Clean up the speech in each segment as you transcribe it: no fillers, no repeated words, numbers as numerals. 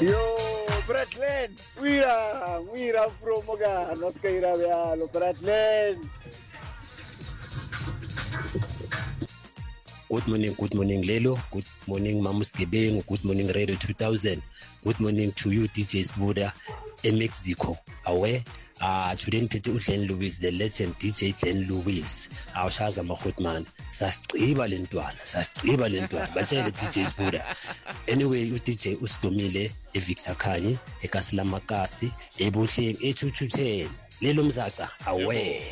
Yo, Bratlen, Wira promoga, nos kaira vealo, Bratlen. Good morning, Lelo. Good morning, Mamus Gebeng. Good morning, Radio 2000. Good morning to you, DJs Buddha, in Mexico. Away. Today, Peter Glenn Lewis, the legend DJ Glenn Lewis. Our Shaza Mahutman. Sastriba Lentwan. Bacha the DJs Buddha. Anyway, you DJ Ustomile, Evixakani, Ekasla Makasi, Ebushim, Echuchuten. Lelo Mzata. Away.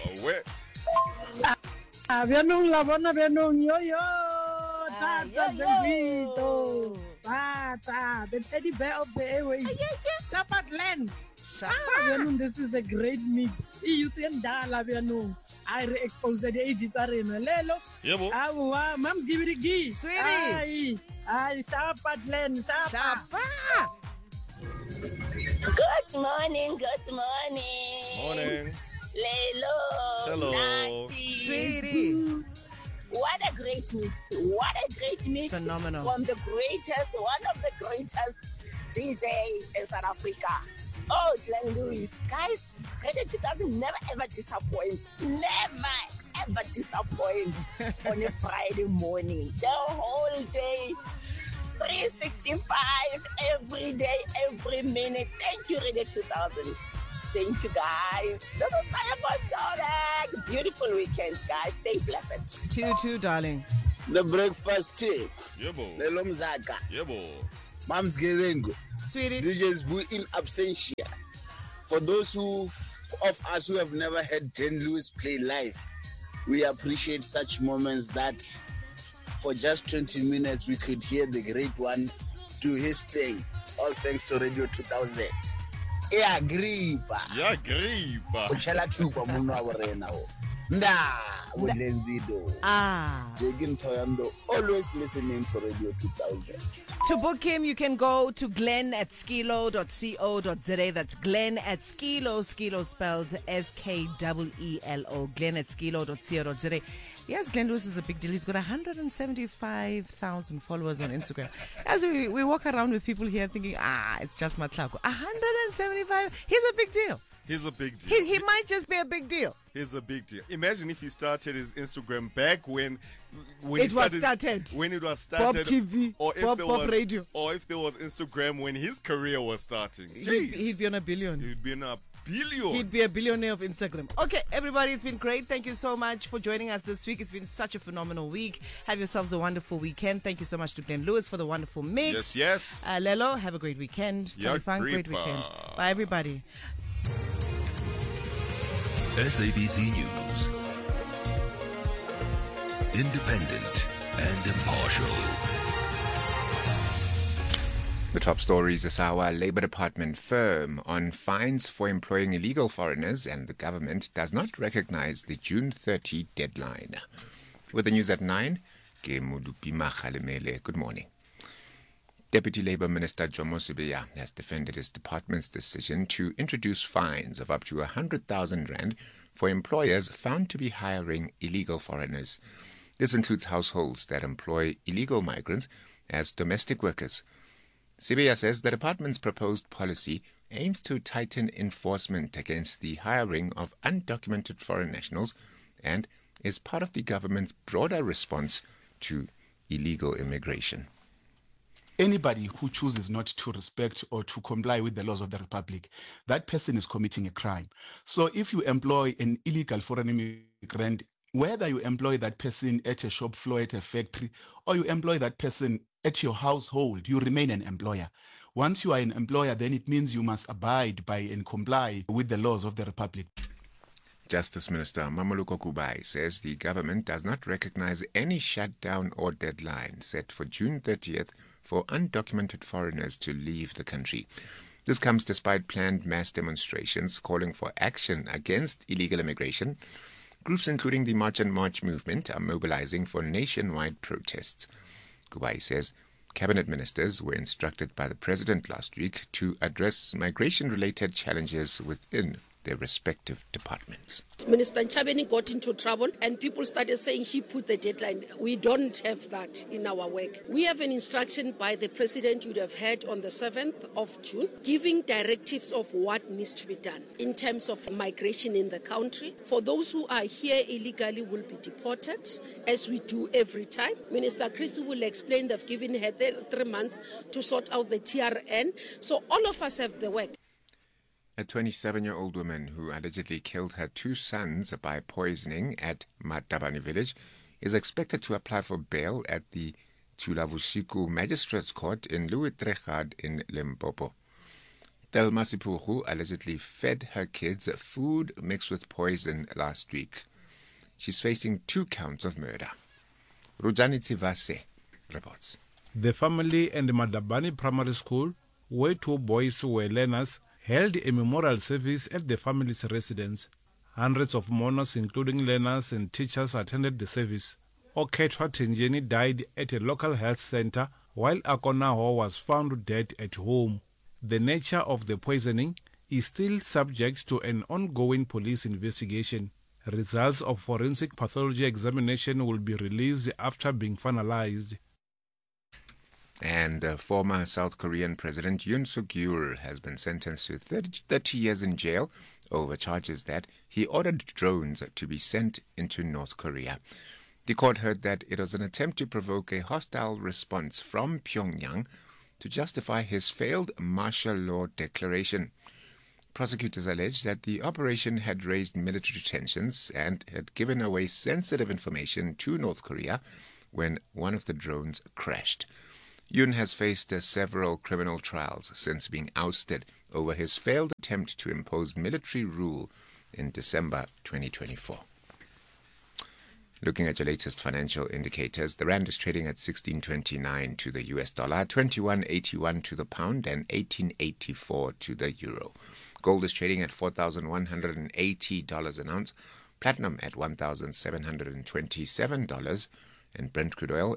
Avianong labona avianong yo tata Zendito tata the teddy bear of the airways Shapat Len avianong, this is a great mix youth endala avianong I re-expose the ages arena lelo yebo awu mams give it a gi sweetie ay Shapat Len Shapa. Good morning morning Lelo. Hello. Nancy. Sweetie. What a great mix. Phenomenal. From one of the greatest DJ in South Africa. Oh, Glenn Lewis. Guys, Radio 2000 never ever disappoints. Never ever disappoints on a Friday morning. The whole day. 365 every day, every minute. Thank you, Radio 2000. Thank you, guys. This is Maya Bontonek. Beautiful weekends, guys. Stay blessed. 2-2, darling. The breakfast tip. yebo Lelo Mzaka. yebo Mams Gewengo. Sweetie. DJs Bu in absentia. For those of us who have never heard Glenn Lewis play live, we appreciate such moments that for just 20 minutes we could hear the great one do his thing. All thanks to Radio 2000. Agripa. Uchala chupa muno awarena o. Ulenzido. Jegin Toyando, always listening to Radio 2000. To book him, you can go to glenn@skilo.co.za. That's Glenn@skilo, Skilo spelled SKEELO. Glenn@skilo.co.za. Yes, Glenn Lewis is a big deal. He's got 175,000 followers on Instagram. As we walk around with people here thinking, it's just Matlako. 175. He's a big deal. He's a big deal. He might just be a big deal. He's a big deal. Imagine if he started his Instagram back when it was started. When it was started. Pop TV, or if Pop Radio. Or if there was Instagram when his career was starting. He'd be on a billion. He'd be on a billion. He'd be a billionaire of Instagram. Okay, everybody, it's been great. Thank you so much for joining us this week. It's been such a phenomenal week. Have yourselves a wonderful weekend. Thank you so much to Glenn Lewis for the wonderful mix. Yes. Lelo, have a great weekend. Yeah, Fun, great weekend. Bye, everybody. SABC News. Independent and impartial. The top stories this hour: Labour Department firm on fines for employing illegal foreigners, and the government does not recognize the June 30 deadline. With the news at 9, Ke Modupima Kgalemele. Good morning. Deputy Labour Minister Jomo Sibiya has defended his department's decision to introduce fines of up to 100,000 rand for employers found to be hiring illegal foreigners. This includes households that employ illegal migrants as domestic workers. Sibiya says the department's proposed policy aims to tighten enforcement against the hiring of undocumented foreign nationals and is part of the government's broader response to illegal immigration. Anybody who chooses not to respect or to comply with the laws of the Republic, that person is committing a crime. So if you employ an illegal foreign immigrant, whether you employ that person at a shop floor, at a factory, or you employ that person at your household, you remain an employer. Once you are an employer, then it means you must abide by and comply with the laws of the Republic. Justice Minister Mamoluko Kubai says the government does not recognize any shutdown or deadline set for June 30th for undocumented foreigners to leave the country. This comes despite planned mass demonstrations calling for action against illegal immigration. Groups including the March and March movement are mobilizing for nationwide protests. Kubai says cabinet ministers were instructed by the president last week to address migration-related challenges within their respective departments. Minister Nchabeni got into trouble and people started saying she put the deadline. We don't have that in our work. We have an instruction by the president you'd have heard on the 7th of June, giving directives of what needs to be done in terms of migration in the country. For those who are here illegally will be deported, as we do every time. Minister Christie will explain they've given her 3 months to sort out the TRN. So all of us have the work. A 27-year-old woman who allegedly killed her 2 sons by poisoning at Matabane village is expected to apply for bail at the Thulavushiku Magistrates Court in Louis Trechard in Limpopo. Thelma Sipuru allegedly fed her kids food mixed with poison last week. She's facing 2 counts of murder. Rujani Tivase reports. The family and Madabani Primary School, where 2 boys were learners, held a memorial service at the family's residence. Hundreds of mourners, including learners and teachers, attended the service. Oketwa Tenjeni died at a local health center, while Akonaho was found dead at home. The nature of the poisoning is still subject to an ongoing police investigation. Results of forensic pathology examination will be released after being finalized. And former South Korean President Yoon Suk-yeol has been sentenced to 30 years in jail over charges that he ordered drones to be sent into North Korea. The court heard that it was an attempt to provoke a hostile response from Pyongyang to justify his failed martial law declaration. Prosecutors alleged that the operation had raised military tensions and had given away sensitive information to North Korea when one of the drones crashed. Yoon has faced several criminal trials since being ousted over his failed attempt to impose military rule in December 2024. Looking at your latest financial indicators, the rand is trading at 16.29 to the US dollar, 21.81 to the pound, and 18.84 to the euro. Gold is trading at $4,180 an ounce, platinum at $1,727, and Brent crude oil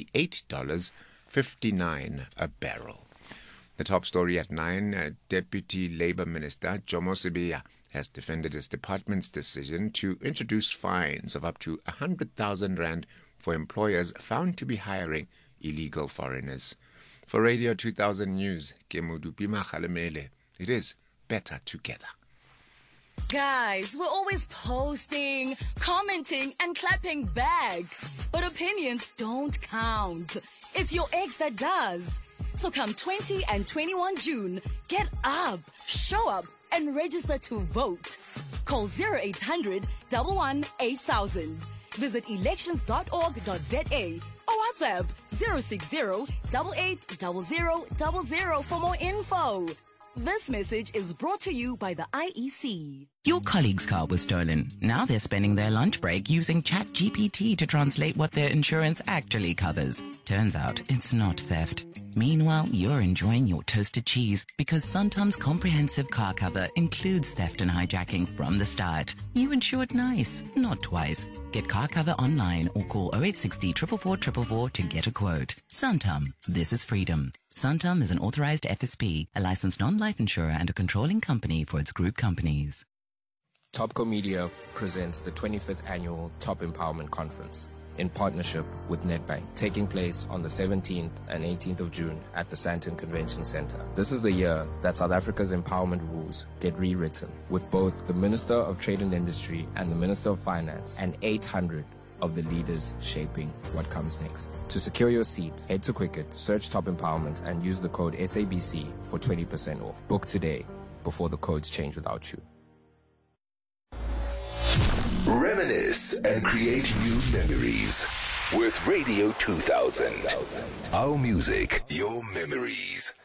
$88.59 a barrel. The top story at 9, Deputy Labour Minister Jomo Sibiya has defended his department's decision to introduce fines of up to 100,000 rand for employers found to be hiring illegal foreigners. For Radio 2000 News, Kemudupima Khalemele, it is better together. Guys, we're always posting, commenting, and clapping back. But opinions don't count. It's your ex that does. So come 20 and 21 June, get up, show up, and register to vote. Call 0800 11 8000. Visit elections.org.za or WhatsApp 060 88 0000 for more info. This message is brought to you by the IEC. Your colleague's car was stolen. Now they're spending their lunch break using ChatGPT to translate what their insurance actually covers. Turns out it's not theft. Meanwhile, you're enjoying your toasted cheese because Santam's comprehensive car cover includes theft and hijacking from the start. You insured nice, not twice. Get car cover online or call 0860 444 444 to get a quote. Santam, this is freedom. Santam is an authorized FSP, a licensed non-life insurer and a controlling company for its group companies. Topco Media presents the 25th Annual Top Empowerment Conference in partnership with Nedbank, taking place on the 17th and 18th of June at the Sandton Convention Center. This is the year that South Africa's empowerment rules get rewritten, with both the Minister of Trade and Industry and the Minister of Finance and 800 of the leaders shaping what comes next. To secure your seat, head to Quicket, search Top Empowerment, and use the code SABC for 20% off. Book today before the codes change without you. Reminisce and create new memories with Radio 2000. Our music, your memories.